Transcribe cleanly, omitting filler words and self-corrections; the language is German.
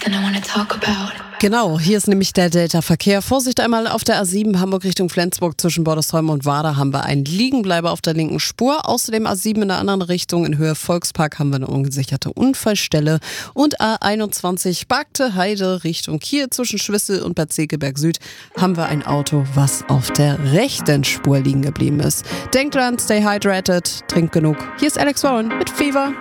Then I wanna talk about. Genau, hier ist nämlich der Delta-Verkehr. Vorsicht einmal auf der A7 Hamburg Richtung Flensburg zwischen Bordesholm und Warder haben wir einen Liegenbleiber auf der linken Spur. Außerdem A7 in der anderen Richtung in Höhe Volkspark haben wir eine ungesicherte Unfallstelle. Und A21 Bagte Heide Richtung Kiel zwischen Schwissel und Bad Segeberg Süd haben wir ein Auto, was auf der rechten Spur liegen geblieben ist. Denkt dran, stay hydrated, trinkt genug. Hier ist Alex Warren mit Fever.